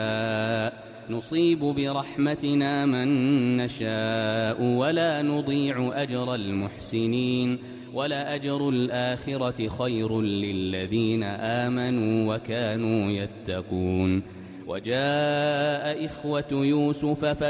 نصيب برحمتنا من نشاء ولا نضيع أجر المحسنين ولأجر الآخرة خير للذين آمنوا وكانوا يتقون. وجاء إخوة يوسف